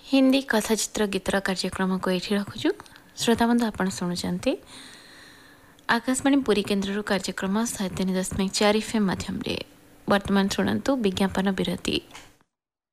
हिंदी कथाचित्र गीतर कार्यक्रम को ये रखुचु। श्रोता बंधु आपण शुणुंट आकाशवाणी पुरी केन्द्र कार्यक्रम 103.4 FM माध्यम वर्तमान शुणु विज्ञापन विरति।